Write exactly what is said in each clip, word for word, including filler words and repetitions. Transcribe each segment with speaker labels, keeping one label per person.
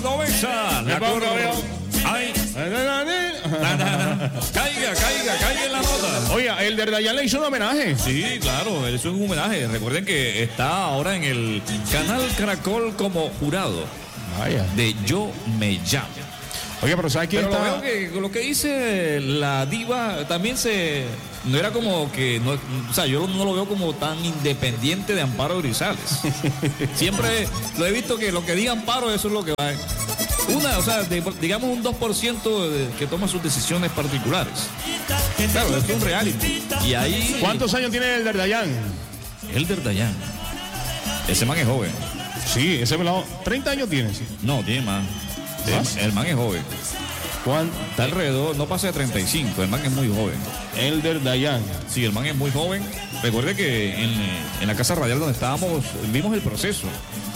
Speaker 1: cordobesa. La cordobesa. Ay. Caiga, caiga, caiga en la nota.
Speaker 2: Oye, el de Dayan le hizo un homenaje.
Speaker 1: Sí, claro, eso es un homenaje. Recuerden que está ahora en el canal Caracol como jurado.
Speaker 2: Vaya.
Speaker 1: De Yo Me Llamo.
Speaker 2: Oye, pero ¿sabes quién
Speaker 1: Pero
Speaker 2: está?
Speaker 1: lo veo que lo que dice la diva también se... No era como que... No, o sea, yo no lo veo como tan independiente de Amparo Grisales. Siempre lo he visto que lo que diga Amparo, eso es lo que va. Una, o sea, de, digamos un dos por ciento de, que toma sus decisiones particulares. Claro, es un reality. Y ahí...
Speaker 2: ¿Cuántos años tiene el de Dayan?
Speaker 1: El de Dayan. Ese man es joven.
Speaker 2: Sí, ese pelado. treinta años tiene, sí.
Speaker 1: No, tiene más.
Speaker 2: ¿Más?
Speaker 1: El, el man es joven.
Speaker 2: ¿Cuán?
Speaker 1: Está alrededor, no pasa de treinta y cinco. El man es muy joven.
Speaker 2: Elder Dayan.
Speaker 1: Sí, el man es muy joven. Recuerde que en, en la casa radial donde estábamos, vimos el proceso.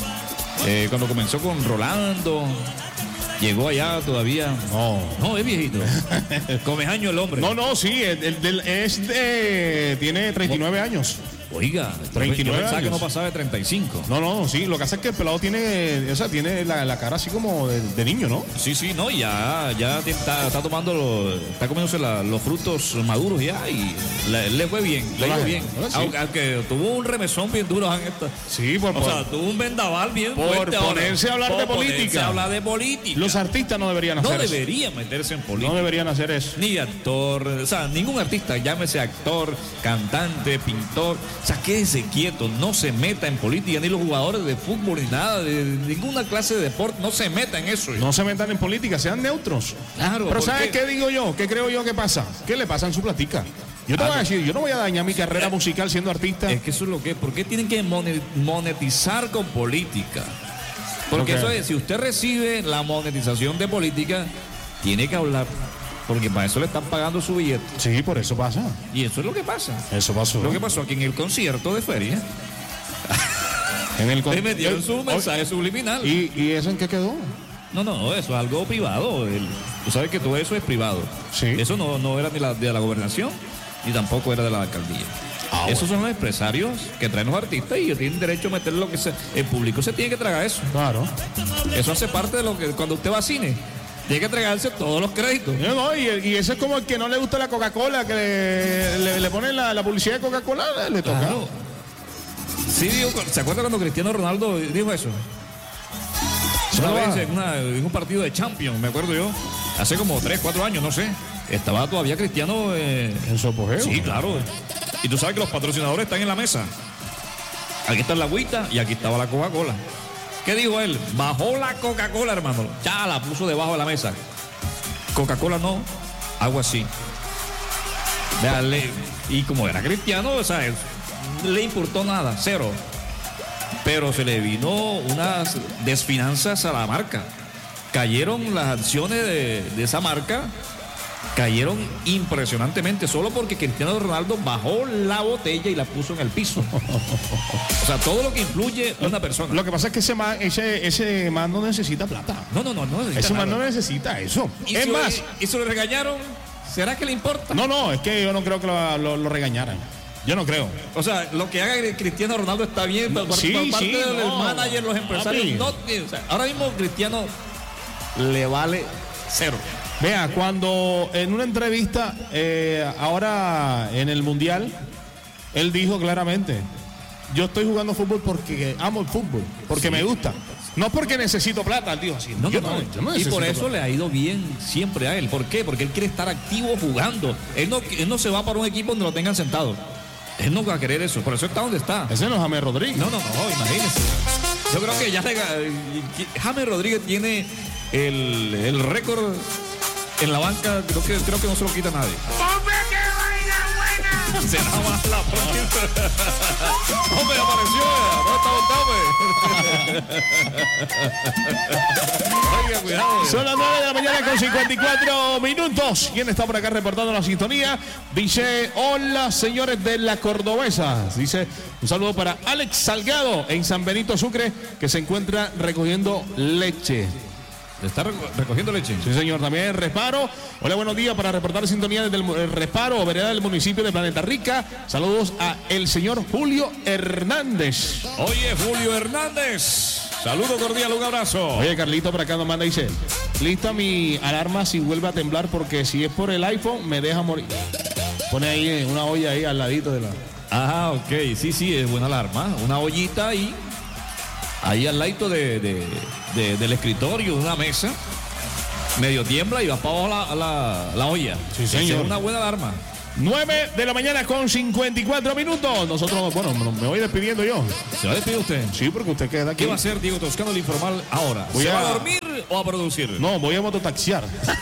Speaker 1: Eh, cuando comenzó con Rolando, llegó allá todavía.
Speaker 2: No.
Speaker 1: No, es viejito. Come años el hombre.
Speaker 2: No, no, sí, el, el, el- es de, tiene treinta y nueve años.
Speaker 1: Oiga,
Speaker 2: treinta y nueve
Speaker 1: yo pensaba que
Speaker 2: años.
Speaker 1: no pasaba de treinta y cinco.
Speaker 2: No, no, sí, lo que hace es que el pelado tiene, o sea, tiene la, la cara así como de, de niño, ¿no?
Speaker 1: Sí, sí, no, ya, ya está, está tomando, lo- está comiéndose la- los frutos maduros ya y le, le fue bien, le
Speaker 2: Hola,
Speaker 1: fue bien.
Speaker 2: hola, sí.
Speaker 1: Aunque, aunque tuvo un remesón bien duro en esta.
Speaker 2: Sí, por,
Speaker 1: O sea, tuvo un vendaval bien
Speaker 2: por
Speaker 1: fuerte ahora.
Speaker 2: ponerse a hablar
Speaker 1: Por
Speaker 2: de
Speaker 1: ponerse
Speaker 2: política.
Speaker 1: a hablar de política.
Speaker 2: los artistas no deberían
Speaker 1: no
Speaker 2: hacer eso.
Speaker 1: deberían meterse en política.
Speaker 2: No deberían hacer eso.
Speaker 1: Ni actor, o sea, ningún artista, llámese actor, cantante, pintor, o sea, quédese quieto, no se meta en política, ni los jugadores de fútbol, ni nada, de, de ninguna clase de deporte, no se meta en eso.
Speaker 2: No se metan en política, sean neutros.
Speaker 1: Claro,
Speaker 2: Pero
Speaker 1: ¿por
Speaker 2: ¿sabes
Speaker 1: qué?
Speaker 2: qué digo yo? ¿Qué creo yo que pasa? ¿Qué le pasa en su platica? Yo te
Speaker 1: Ah,
Speaker 2: voy a
Speaker 1: no.
Speaker 2: decir, yo no voy a dañar mi carrera musical siendo artista.
Speaker 1: Es que eso es lo que es, ¿por qué tienen que mone- monetizar con política? Porque
Speaker 2: Ok.
Speaker 1: eso es, si usted recibe la monetización de política, tiene que hablar, porque para eso le están pagando su billete.
Speaker 2: Sí, por eso pasa.
Speaker 1: Y eso es lo que pasa.
Speaker 2: Eso pasó.
Speaker 1: Lo que pasó aquí en el concierto de feria,
Speaker 2: En el con-
Speaker 1: le metieron su
Speaker 2: Eh,
Speaker 1: mensaje subliminal.
Speaker 2: ¿Y, ¿Y eso en qué quedó?
Speaker 1: No, no, eso es algo privado. El- tú sabes que todo eso es privado.
Speaker 2: Sí.
Speaker 1: Eso no, no era ni la, de la gobernación, ni tampoco era de la alcaldía.
Speaker 2: Ah,
Speaker 1: Esos son los empresarios que traen los artistas y ellos tienen derecho a meter lo que se... El público se tiene que tragar eso.
Speaker 2: Claro.
Speaker 1: Eso hace parte de lo que cuando usted va a cine, tiene que tragarse todos los créditos.
Speaker 2: No, no, y, y eso es como el que no le gusta la Coca-Cola, que le, le, le ponen la, la publicidad de Coca-Cola, le, le toca.
Speaker 1: Claro. Sí, digo, ¿se acuerda cuando Cristiano Ronaldo dijo eso? Una
Speaker 2: No,
Speaker 1: vez
Speaker 2: va.
Speaker 1: en, una- en un partido de Champions, me acuerdo yo, hace como tres, cuatro años, no sé. Estaba todavía Cristiano. eh,
Speaker 2: En su apogeo.
Speaker 1: Sí, claro. Y tú sabes que los patrocinadores están en la mesa. Aquí está la agüita y aquí estaba la Coca-Cola. ¿Qué dijo él? Bajó la Coca-Cola, hermano. Ya la puso debajo de la mesa. Coca-Cola no, agua sí. Véale. Y como era cristiano, o sea, él- le importó nada, cero. Pero se le vino unas desfinanzas a la marca. Cayeron las acciones de, de esa marca, cayeron impresionantemente, solo porque Cristiano Ronaldo bajó la botella y la puso en el piso. O sea, todo lo que influye en una persona.
Speaker 2: Lo que pasa es que ese man, ese, ese man no necesita plata.
Speaker 1: No, no, no, no necesita
Speaker 2: Ese man
Speaker 1: nada.
Speaker 2: no necesita eso.
Speaker 1: Y
Speaker 2: Es
Speaker 1: si
Speaker 2: más,
Speaker 1: lo- y se lo regañaron, ¿será que le importa?
Speaker 2: no, no, es que yo no creo que lo, lo- lo regañaran. Yo no creo.
Speaker 1: O sea, lo que haga Cristiano Ronaldo está bien, pero por,
Speaker 2: Sí,
Speaker 1: por parte
Speaker 2: sí,
Speaker 1: del
Speaker 2: no.
Speaker 1: manager, los empresarios,
Speaker 2: Papi.
Speaker 1: no, o sea, ahora mismo Cristiano le vale cero.
Speaker 2: Vea, cuando en una entrevista, eh, ahora en el Mundial, él dijo claramente, yo estoy jugando fútbol porque amo el fútbol, porque
Speaker 1: Sí.
Speaker 2: me gusta. No porque necesito plata, él dijo así.
Speaker 1: No,
Speaker 2: Yo
Speaker 1: no, no.
Speaker 2: yo no
Speaker 1: Y por
Speaker 2: necesito
Speaker 1: eso
Speaker 2: plata.
Speaker 1: le ha ido bien siempre a él. ¿Por qué? Porque él quiere estar activo jugando. Él no, él no se va para un equipo donde lo tengan sentado. Él no va a querer eso. Por eso está donde está.
Speaker 2: Ese no es James Rodríguez.
Speaker 1: No, no, no, imagínese. Yo creo que ya rega- James Rodríguez tiene el, el récord en la banca. Creo que, creo que no se lo quita nadie. Será más la próxima. Hombre, apareció. ¿Dónde está Octavio? Oiga, cuidado.
Speaker 2: Son las nueve de la mañana con cincuenta y cuatro minutos. ¿Quién está por acá reportando la sintonía? Dice, hola señores de la Cordobesa. Dice, un saludo para Alex Salgado en San Benito Sucre, que se encuentra recogiendo leche.
Speaker 1: ¿Está reco- recogiendo leche?
Speaker 2: Sí, señor. También Resparo. Hola, buenos días para reportar sintonía desde el mu- el Resparo, vereda del municipio de Planeta Rica. Saludos a el señor Julio Hernández.
Speaker 1: Oye, Julio Hernández. Saludo cordial, un abrazo.
Speaker 2: Oye, Carlito por acá nos manda y dice, lista mi alarma si vuelve a temblar porque si es por el iPhone me deja morir. Pone ahí una olla ahí al ladito de la...
Speaker 1: Ajá, ok, sí, sí, es buena alarma. Una ollita ahí, ahí al ladito de, de, de, del escritorio, una mesa. Medio tiembla y va para abajo la, la, la olla.
Speaker 2: Sí, señor.
Speaker 1: Es una buena alarma.
Speaker 2: nueve de la mañana con cincuenta y cuatro minutos. Nosotros, bueno, me voy despidiendo yo.
Speaker 1: ¿Se va a despedir usted?
Speaker 2: Sí, porque usted queda aquí.
Speaker 1: ¿Qué va a hacer Diego Toscano el informal ahora?
Speaker 2: Voy
Speaker 1: ¿Se
Speaker 2: a...
Speaker 1: va a dormir o a producir?
Speaker 2: No, voy a mototaxiar.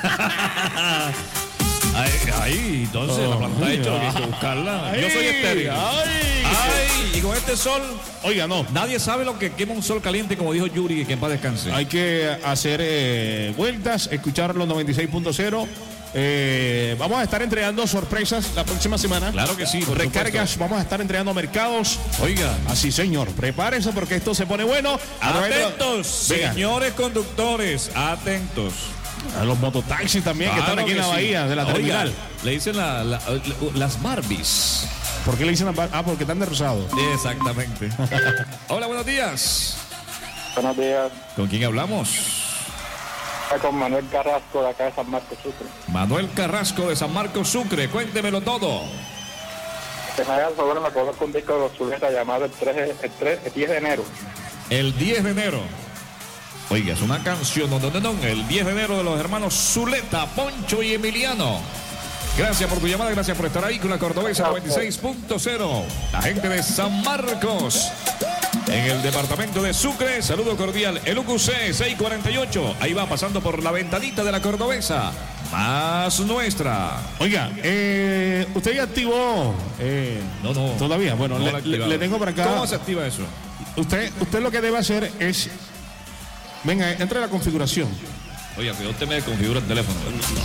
Speaker 1: Ahí, ahí, entonces oh, la planta hecha, hay que buscarla.
Speaker 2: Ay,
Speaker 1: yo soy estéril.
Speaker 2: Ay,
Speaker 1: ay, y con este sol,
Speaker 2: oiga, no.
Speaker 1: Nadie sabe lo que quema un sol caliente, como dijo Yuri, que en paz descanse.
Speaker 2: Hay que hacer eh, vueltas, escuchar los noventa y seis punto cero. Eh, vamos a estar entregando sorpresas la próxima semana.
Speaker 1: Claro que sí. Por
Speaker 2: Recargas,
Speaker 1: supuesto.
Speaker 2: Vamos a estar entregando mercados.
Speaker 1: Oiga.
Speaker 2: Así, señor. Prepárense porque esto se pone bueno.
Speaker 1: Atentos, señores conductores, atentos.
Speaker 2: A los mototaxis también, claro, que están aquí en la sí. bahía de la terminal.
Speaker 1: Oiga, le dicen la, la, la, las Barbies.
Speaker 2: ¿Por qué le dicen las Barbies? Ah, porque están de rosado.
Speaker 1: Exactamente. Hola, buenos días.
Speaker 3: Buenos días.
Speaker 1: ¿Con quién hablamos?
Speaker 3: Con Manuel Carrasco de acá de San Marcos Sucre.
Speaker 1: Manuel Carrasco de San Marcos Sucre, cuéntemelo todo.
Speaker 3: Que me haga el favor, me conozco un disco de los Zuleta llamado el, tres, el, tres, el diez de enero.
Speaker 1: El diez de enero. Oiga, es una canción, no, no, no, no, el diez de enero de los hermanos Zuleta, Poncho y Emiliano. Gracias por tu llamada, gracias por estar ahí con la Cordobesa noventa y seis punto cero. La gente de San Marcos, en el departamento de Sucre, saludo cordial. El U Q C seiscientos cuarenta y ocho, ahí va pasando por la ventanita de la Cordobesa, más nuestra.
Speaker 2: Oiga, eh, usted ya activó. Eh,
Speaker 1: no, no.
Speaker 2: Todavía, bueno,
Speaker 1: no
Speaker 2: le, le, le tengo por acá.
Speaker 1: ¿Cómo se activa eso?
Speaker 2: Usted, usted lo que debe hacer es. Venga, entre a la configuración.
Speaker 1: Oiga, que usted me configura el teléfono.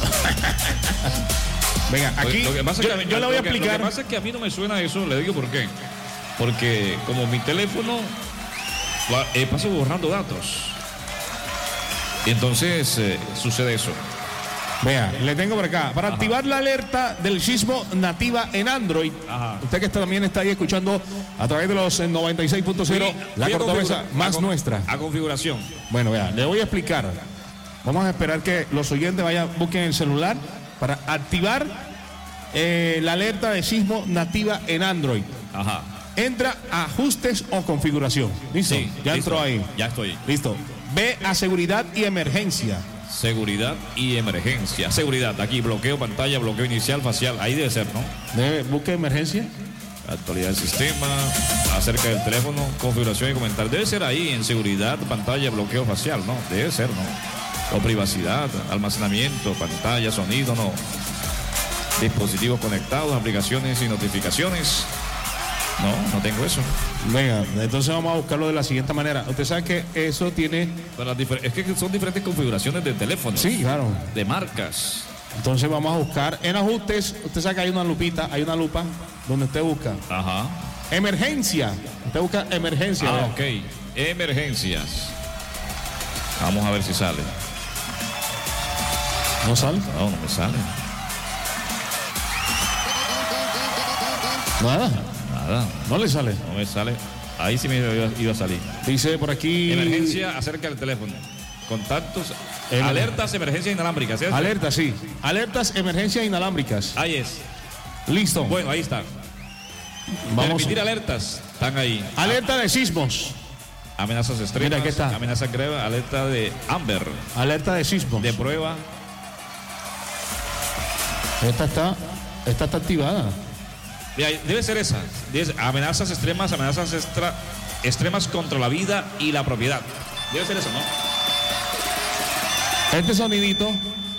Speaker 2: Venga, aquí
Speaker 1: lo que pasa
Speaker 2: yo,
Speaker 1: es que
Speaker 2: yo le voy a
Speaker 1: lo que,
Speaker 2: explicar.
Speaker 1: Lo que pasa es que a mí no me suena eso, le digo por qué. Porque como mi teléfono eh, paso borrando datos. Y entonces eh, sucede eso.
Speaker 2: Vea, le tengo por acá. Para
Speaker 1: Ajá.
Speaker 2: activar la alerta del sismo nativa en Android. Ajá. Usted que está, también está ahí escuchando a través de los noventa y seis punto cero, la Cordobesa más
Speaker 1: a
Speaker 2: nuestra.
Speaker 1: A configuración.
Speaker 2: Bueno, vea, le voy a explicar. Vamos a esperar que los oyentes vayan, busquen el celular para activar eh, la alerta de sismo nativa en Android.
Speaker 1: Ajá.
Speaker 2: Entra a ajustes o configuración. ¿Listo?
Speaker 1: Sí,
Speaker 2: ya
Speaker 1: listo.
Speaker 2: entró ahí.
Speaker 1: Ya estoy.
Speaker 2: Listo. Ve a seguridad y emergencia.
Speaker 1: Seguridad y emergencia. Seguridad, aquí bloqueo pantalla, bloqueo inicial, facial. Ahí debe ser, ¿no?
Speaker 2: Debe, busque emergencia.
Speaker 1: Actualidad del sistema, acerca del teléfono, configuración y comentar. Debe ser ahí en seguridad, pantalla, bloqueo facial, ¿no? Debe ser, ¿no? O privacidad, almacenamiento, pantalla, sonido, ¿no? Dispositivos conectados, aplicaciones y notificaciones. No, no tengo eso.
Speaker 2: Venga, entonces vamos a buscarlo de la siguiente manera. Usted sabe que eso tiene...
Speaker 1: Para es que son diferentes configuraciones de teléfonos.
Speaker 2: Sí, claro.
Speaker 1: De marcas.
Speaker 2: Entonces vamos a buscar en ajustes. Usted sabe que hay una lupita, hay una lupa donde usted busca.
Speaker 1: Ajá.
Speaker 2: Emergencia. Usted busca emergencia.
Speaker 1: Ah,
Speaker 2: ¿verdad?
Speaker 1: ok. Emergencias. Vamos a ver si sale.
Speaker 2: ¿No sale?
Speaker 1: No, no me sale.
Speaker 2: Nada.
Speaker 1: Nada.
Speaker 2: No le sale.
Speaker 1: No me sale. Ahí sí me iba, iba a salir.
Speaker 2: Dice por aquí.
Speaker 1: Emergencia acerca del teléfono. Contactos.
Speaker 2: El...
Speaker 1: Alertas, emergencias inalámbricas. ¿Cierto?
Speaker 2: Alertas, sí. Alertas, emergencias inalámbricas.
Speaker 1: Ahí es.
Speaker 2: Listo.
Speaker 1: Bueno, ahí está.
Speaker 2: Vamos.
Speaker 1: Permitir alertas. Están ahí.
Speaker 2: Alerta de sismos.
Speaker 1: Amenazas extremas.
Speaker 2: Mira, aquí está.
Speaker 1: Amenazas graves. Alerta de Amber.
Speaker 2: Alerta de sismos.
Speaker 1: De prueba.
Speaker 2: Esta está, esta está activada.
Speaker 1: Mira, debe ser esa. Debe ser amenazas extremas, amenazas extra, extremas contra la vida y la propiedad. Debe ser eso, ¿no?
Speaker 2: Este sonidito,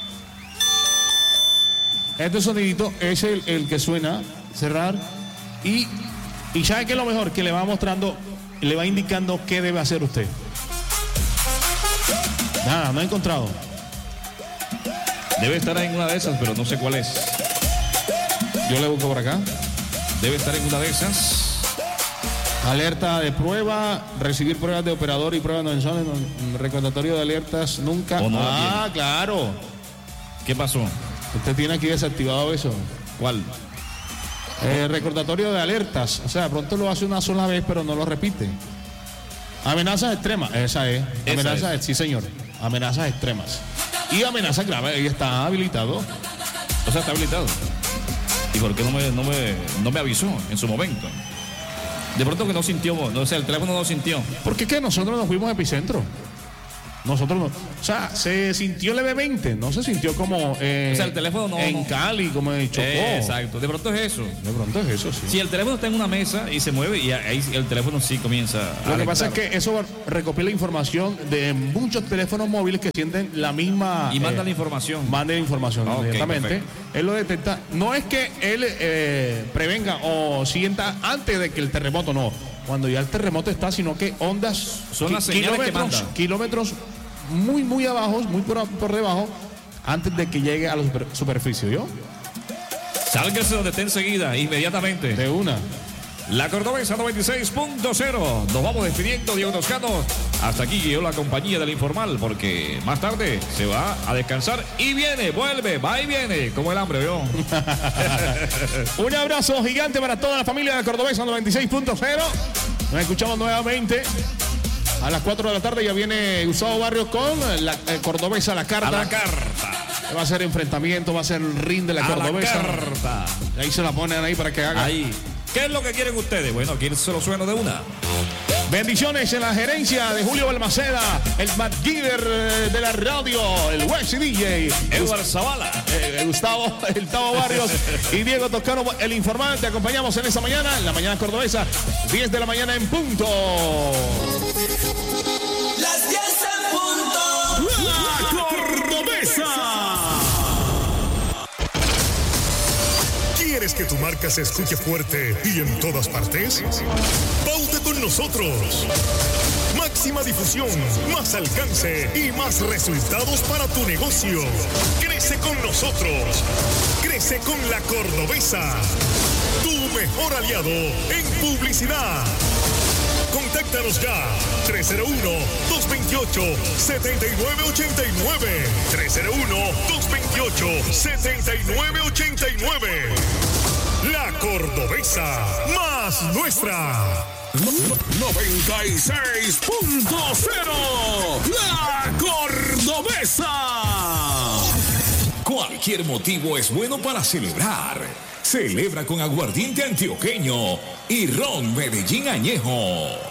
Speaker 2: este sonidito es el, el que suena, cerrar, y, y ¿sabe qué es lo mejor? Que le va mostrando, le va indicando qué debe hacer usted. Nada, no he encontrado.
Speaker 1: Debe estar en una de esas, pero no sé cuál es.
Speaker 2: Yo le busco por acá.
Speaker 1: Debe estar en una de esas.
Speaker 2: Alerta de prueba, recibir pruebas de operador y pruebas no mensuales, recordatorio de alertas nunca.
Speaker 1: No
Speaker 2: ah, claro.
Speaker 1: ¿Qué pasó?
Speaker 2: Usted tiene aquí desactivado eso.
Speaker 1: ¿Cuál?
Speaker 2: Eh, recordatorio de alertas. O sea, pronto lo hace una sola vez, pero no lo repite. Amenazas extremas, esa es.
Speaker 1: Esa
Speaker 2: Amenazas,
Speaker 1: es.
Speaker 2: sí señor. Amenazas extremas. Y amenazas graves, ahí está habilitado.
Speaker 1: O sea, está habilitado. ¿Y por qué no me, no me, no me avisó en su momento? De pronto que no sintió, no sé, el teléfono no sintió.
Speaker 2: Porque que nosotros nos fuimos a Epicentro. Nosotros no. O sea, se sintió levemente, no se sintió como eh,
Speaker 1: O sea, el teléfono no-
Speaker 2: en
Speaker 1: no-
Speaker 2: Cali, como en Chocó.
Speaker 1: Eh, exacto, de pronto es eso.
Speaker 2: De pronto es eso, sí.
Speaker 1: Si el teléfono está en una mesa y se mueve, y ahí el teléfono sí comienza a
Speaker 2: Lo que pasa es
Speaker 1: alertar.
Speaker 2: que eso recopila información de muchos teléfonos móviles que sienten la misma...
Speaker 1: Y manda
Speaker 2: eh,
Speaker 1: la información.
Speaker 2: Manda la información
Speaker 1: Ok,
Speaker 2: inmediatamente.
Speaker 1: perfecto.
Speaker 2: Él lo detecta. No es que él eh, prevenga o sienta antes de que el terremoto, no. Cuando ya el terremoto está, sino que ondas...
Speaker 1: Son
Speaker 2: ki-
Speaker 1: las señales que
Speaker 2: kilómetros,
Speaker 1: manda.
Speaker 2: kilómetros muy, muy abajo, muy por, por debajo, antes de que llegue a la super- superficie, ¿yo?
Speaker 1: Sálgase donde esté enseguida, inmediatamente.
Speaker 2: De una.
Speaker 1: La Cordobesa noventa y seis punto cero. Nos vamos despidiendo, Diego Toscano. Hasta aquí llegó la compañía del Informal, porque más tarde se va a descansar y viene, vuelve, va y viene, como el hambre, ¿vio?
Speaker 2: Un abrazo gigante para toda la familia de Cordobesa noventa y seis punto cero. Nos escuchamos nuevamente. A las cuatro de la tarde ya viene Gustavo Barrios con la eh, Cordobesa, la carta.
Speaker 1: A la carta.
Speaker 2: Va a ser enfrentamiento, va a ser el ring de la
Speaker 1: A la
Speaker 2: Cordobesa.
Speaker 1: carta.
Speaker 2: Ahí se la ponen ahí para que haga.
Speaker 1: Ahí. ¿Qué es lo que quieren ustedes? Bueno, aquí se lo sueno de una.
Speaker 2: Bendiciones en la gerencia de Julio Balmaceda, el MacGyver eh, de la radio, el Wexy D J,
Speaker 1: Edward Zavala.
Speaker 2: eh, Gustavo, el Tavo Barrios y Diego Toscano, el informante. Acompañamos en esta mañana, en la mañana cordobesa, diez de la mañana en punto.
Speaker 4: Las diez en punto.
Speaker 5: La Cordobesa. ¿Quieres que tu marca se escuche fuerte y en todas partes? Pauta con nosotros. Máxima difusión, más alcance y más resultados para tu negocio. Crece con nosotros. Crece con la Cordobesa. Tu mejor aliado en publicidad. Contáctanos ya. tres cero uno, dos dos ocho, siete nueve ocho nueve. tres cero uno, dos dos ocho, siete nueve ocho nueve. La Cordobesa, más nuestra.
Speaker 4: noventa y seis punto cero. La Cordobesa. Cualquier motivo es bueno para celebrar. Celebra con aguardiente antioqueño y ron Medellín añejo.